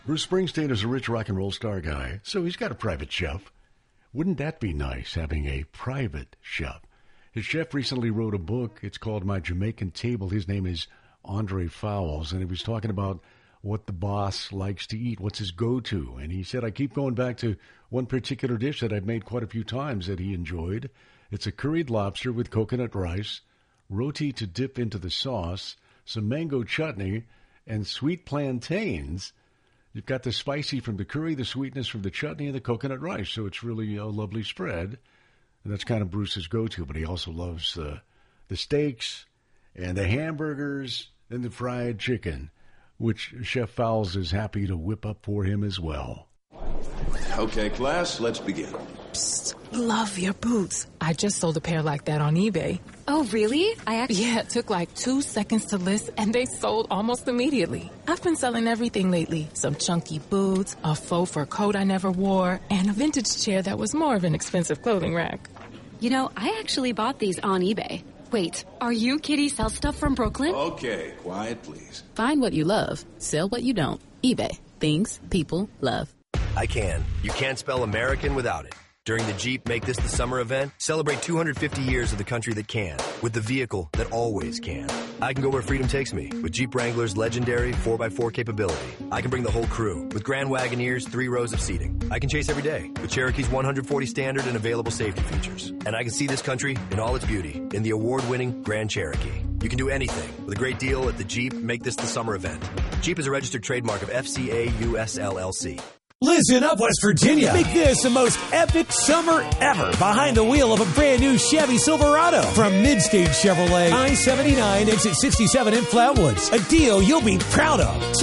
Bruce Springsteen is a rich rock and roll star guy, so he's got a private chef. Wouldn't that be nice, having a private chef? His chef recently wrote a book. It's called My Jamaican Table. His name is Andre Fowles, and he was talking about what the boss likes to eat, what's his go-to. And he said, I keep going back to one particular dish that I've made quite a few times that he enjoyed. It's a curried lobster with coconut rice, roti to dip into the sauce, some mango chutney, and sweet plantains. You've got the spicy from the curry, the sweetness from the chutney, and the coconut rice. So it's really a lovely spread. And that's kind of Bruce's go-to. But he also loves the steaks and the hamburgers and the fried chicken, which Chef Fowles is happy to whip up for him as well. Okay, class, let's begin. Psst, love your boots. I just sold a pair like that on eBay. Oh, really? Yeah, it took like 2 seconds to list, and they sold almost immediately. I've been selling everything lately. Some chunky boots, a faux fur coat I never wore, and a vintage chair that was more of an expensive clothing rack. You know, I actually bought these on eBay. Wait, are you Kitty Sell Stuff from Brooklyn? Okay, quiet, please. Find what you love. Sell what you don't. eBay. Things people love. I can. You can't spell American without it. During the Jeep Make This the Summer event, celebrate 250 years of the country that can, with the vehicle that always can. I can go where freedom takes me, with Jeep Wrangler's legendary 4x4 capability. I can bring the whole crew, with Grand Wagoneer's 3 rows of seating. I can chase every day, with Cherokee's 140 standard and available safety features. And I can see this country in all its beauty, in the award-winning Grand Cherokee. You can do anything, with a great deal at the Jeep Make This the Summer event. Jeep is a registered trademark of FCA US LLC. Listen up, West Virginia. Make this the most epic summer ever behind the wheel of a brand new Chevy Silverado from Midstage Chevrolet, I-79, exit 67 in Flatwoods. A deal you'll be proud of.